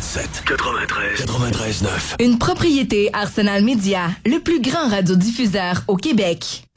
97 93 9. Une propriété Arsenal Média, le plus grand radiodiffuseur au Québec.